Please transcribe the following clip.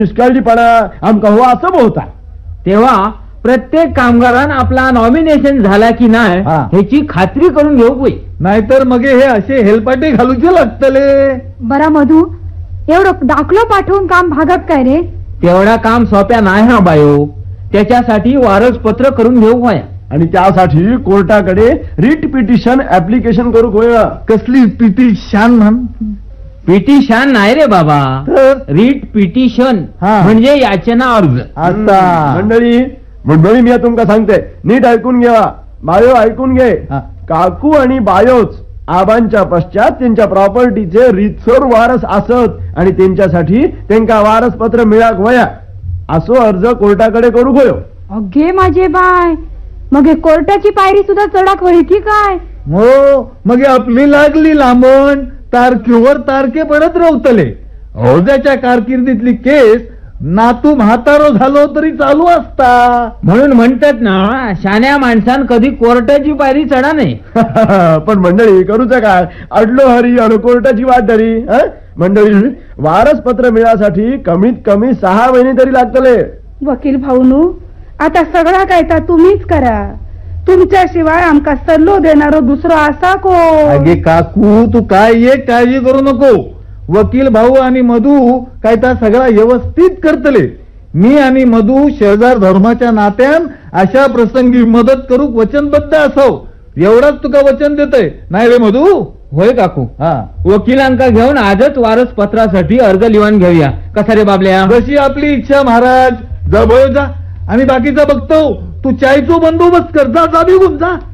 निष्काळजीपणा आमका हो असं बोलता. तेव्हा प्रत्येक कामगारान आपला नॉमिनेशन झाला की नाही हा. ह्याची खात्री करून घेऊ पाहिजे. नाहीतर मग हे असे हेलपाटे घालूचे लागतले. बरा मधू, एवढं दाखलो पाठवून काम भागत काय रे? तेवढा काम सोप्या नाही हा बायो. त्याच्यासाठी वारस पत्र करून घेऊ व्हाया. आणि त्यासाठी कोर्टाकडे रिट पिटिशन ऍप्लिकेशन करू होया. कसली पिटिशन म्हण? पिटिशन नाही रे बाबा, रीट पिटिशन हा. म्हणजे याचना अर्ज. आता मंडळी मी तुमका सांगते, नीट ऐकून घ्या. बायो ऐकून घे. काकू आणि बायोच आबांच्या पश्चात त्यांच्या प्रॉपर्टीचे रितसर वारस असत आणि त्यांच्यासाठी त्यांका वारस पत्र मिळाक वया असो अर्ज कोर्टाकडे करू गयो. अगे माझे बाय, मग हे कोर्टाची पायरी सुद्धा चढाक वळी काय? हो, मग आपली लागली लांबण तारखेवर तारखे पडत राहतले. औजाच्या कारकिर्दीतली केस नातू म्हातारो झालो तरी चालू असता. म्हणून म्हणतात ना, शान्या माणसान कधी कोर्टाची पायरी चढा नाही. पण मंडळी करूच काय, अडलो हरी आणि कोर्टाची वाट धरी. मंडळी वारस पत्र मिळासाठी कमीत कमी 6 महिने तरी लागतले. वकील भाऊनू, आता सगळा काय तर तुम्हीच करा. तुमच्याशिवाय आमका सल्लो देणारो दुसरा असा को? अगे काकू, तू काय एक काळजी करू नको. वकील भाऊ आणि मधू काय तर सगळा व्यवस्थित करतले. मी आणि मधू शेजार धर्माच्या नात्यान अशा प्रसंगी मदत करू वचनबद्ध असाव. एवढाच तुका वचन देतय नाही रे मधू? होय काकू. हा, वकिलांका घेऊन आजच वारस पत्रासाठी अर्ज लिहून घेऊया. कसा रे बाबल्या? जशी आपली इच्छा महाराज. जा भयो जा, आणि बाकीचा बघतो. तू चायचो बंदोबस्त कर. जा जा, निघून जा.